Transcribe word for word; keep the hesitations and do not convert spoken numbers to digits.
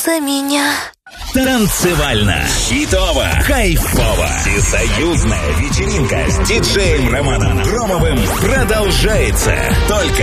за меня. Танцевально, хитово, кайфово. Всесоюзная вечеринка с диджеем Романом Громовым продолжается только